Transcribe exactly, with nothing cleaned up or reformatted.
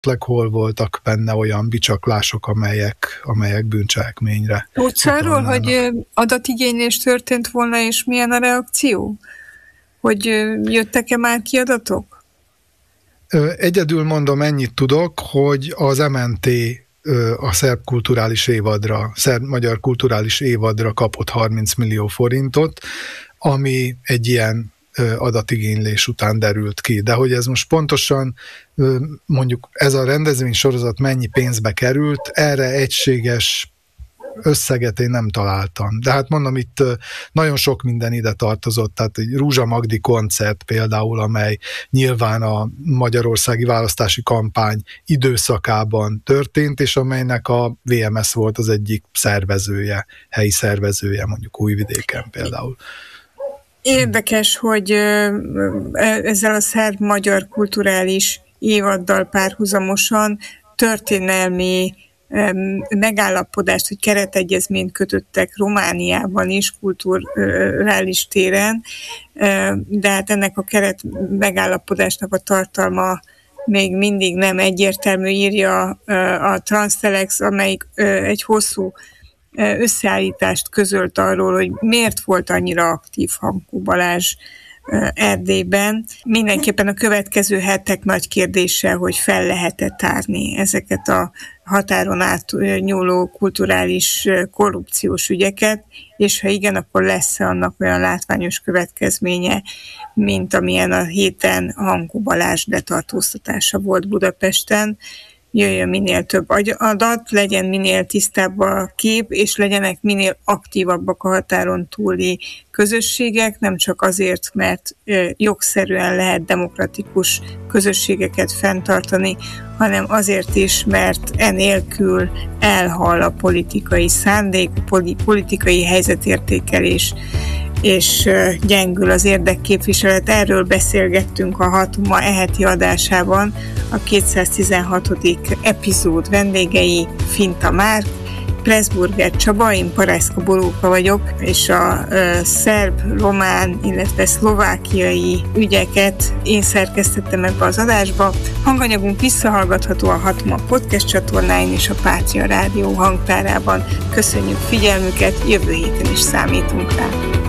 hol voltak benne olyan bicsaklások, amelyek, amelyek bűncselekményre. Tudsz arról, hogy adatigénylés történt volna, és milyen a reakció? Hogy jöttek-e már ki adatok? Egyedül mondom, ennyit tudok, hogy az em en té a szerb kulturális évadra, szerb-magyar kulturális évadra kapott harminc millió forintot, ami egy ilyen adatigénylés után derült ki. De hogy ez most pontosan, mondjuk ez a rendezvény sorozat mennyi pénzbe került, erre egységes összeget én nem találtam. De hát mondom, itt nagyon sok minden ide tartozott, tehát egy Rúzsa Magdi koncert például, amely nyilván a magyarországi választási kampány időszakában történt, és amelynek a vé em es volt az egyik szervezője, helyi szervezője, mondjuk Újvidéken például. Érdekes, hogy ezzel a szerb-magyar kulturális évaddal párhuzamosan történelmi megállapodást, hogy keretegyezményt kötöttek Romániában is kulturális téren, de hát ennek a keret megállapodásnak a tartalma még mindig nem egyértelmű, írja a Transtelex, amelyik egy hosszú összeállítást közölt arról, hogy miért volt annyira aktív Hankó Balázs Erdélyben. Mindenképpen a következő hetek nagy kérdése, hogy fel lehet-e tárni ezeket a határon átnyúló kulturális korrupciós ügyeket, és ha igen, akkor lesz-e annak olyan látványos következménye, mint amilyen a héten Hankó Balázs letartóztatása volt Budapesten. Jöjjön minél több adat, legyen minél tisztább a kép, és legyenek minél aktívabbak a határon túli közösségek, nem csak azért, mert jogszerűen lehet demokratikus közösségeket fenntartani, hanem azért is, mert enélkül elhal a politikai szándék, a politikai helyzetértékelés, és gyengül az érdekképviselet. Erről beszélgettünk a Hatuma eheti adásában, a kétszáztizenhatodik epizód vendégei Finta Márk, Pressburger Csaba, én Parászka Boróka vagyok, és a szerb, román, illetve szlovákiai ügyeket én szerkesztettem ebbe az adásba. Hanganyagunk visszahallgatható a Hatuma podcast csatornáin és a Pátria Rádió hangtárában. Köszönjük figyelmüket, jövő héten is számítunk rá.